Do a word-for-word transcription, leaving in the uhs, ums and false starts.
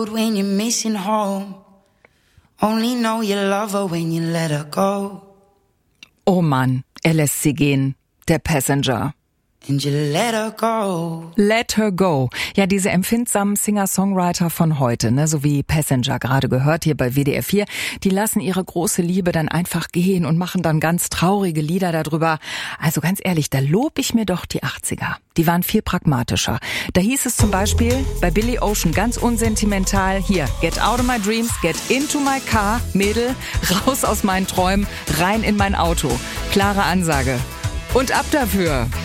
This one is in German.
road when you're missing home. Only know you love her when you let her go. Oh Mann, er lässt sie gehen. Der Passenger. And you let her go. Let her go. Ja, diese empfindsamen Singer-Songwriter von heute, ne, so wie Passenger gerade gehört hier bei W D R vier, die lassen ihre große Liebe dann einfach gehen und machen dann ganz traurige Lieder darüber. Also ganz ehrlich, da lob ich mir doch die achtziger. Die waren viel pragmatischer. Da hieß es zum Beispiel bei Billy Ocean ganz unsentimental, hier, get out of my dreams, get into my car, Mädel, raus aus meinen Träumen, rein in mein Auto. Klare Ansage. Und ab dafür.